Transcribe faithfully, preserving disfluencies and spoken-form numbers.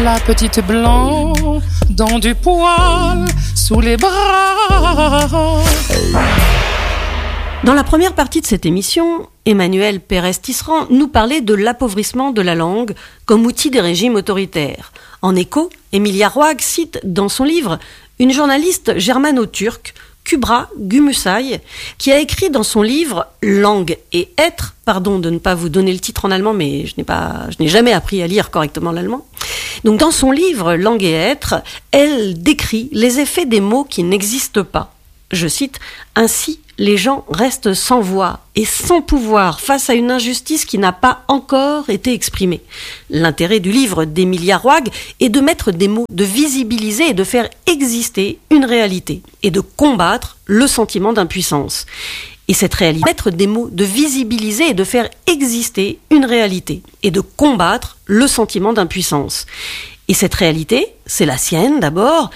la petite blanc dans du poil sous les bras. Dans la première partie de cette émission, Emmanuel Pérez-Tisserand nous parlait de l'appauvrissement de la langue comme outil des régimes autoritaires. En écho, Emilia Roig cite dans son livre une journaliste germano-turque, Kübra Gümüşay, qui a écrit dans son livre « Langue et être », pardon de ne pas vous donner le titre en allemand, mais je n'ai pas, je n'ai jamais appris à lire correctement l'allemand. Donc dans son livre « Langue et être », elle décrit les effets des mots qui n'existent pas. Je cite « Ainsi, les gens restent sans voix et sans pouvoir face à une injustice qui n'a pas encore été exprimée. » L'intérêt du livre d'Emilia Roig est de mettre des mots, de visibiliser et de faire exister une réalité et de combattre le sentiment d'impuissance. Et cette réalité, mettre des mots, de visibiliser et de faire exister une réalité et de combattre le sentiment d'impuissance. Et cette réalité, c'est la sienne d'abord,